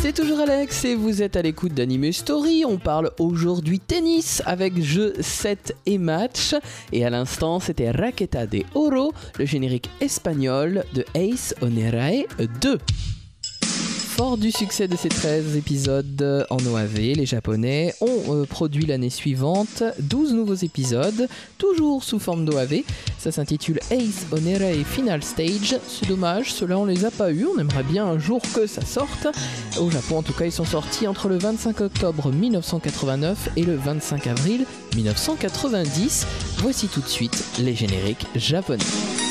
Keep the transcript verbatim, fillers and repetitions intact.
C'est toujours Alex et vous êtes à l'écoute d'Anime Story. On parle aujourd'hui tennis avec jeux sept et match. Et à l'instant, c'était Raqueta de Oro, le générique espagnol de Ace Onerae deux. Fort du succès de ces treize épisodes en O A V, les Japonais ont euh, produit l'année suivante douze nouveaux épisodes, toujours sous forme d'O A V. Ça s'intitule Ace Onerae Final Stage. C'est dommage, ceux-là on les a pas eu, on aimerait bien un jour que ça sorte. Au Japon en tout cas, ils sont sortis entre le vingt-cinq octobre mille neuf cent quatre-vingt-neuf et le vingt-cinq avril mille neuf cent quatre-vingt-dix. Voici tout de suite les génériques japonais.